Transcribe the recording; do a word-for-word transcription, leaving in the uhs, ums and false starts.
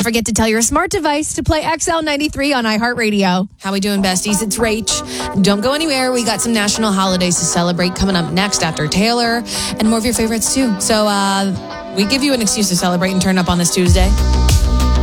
forget to tell your smart device to play X L ninety-three on iHeartRadio. How we doing, besties? It's Rach. Don't go anywhere. We got some national holidays to celebrate coming up next after Taylor and more of your favorites too. So uh, we give you an excuse to celebrate and turn up on this Tuesday.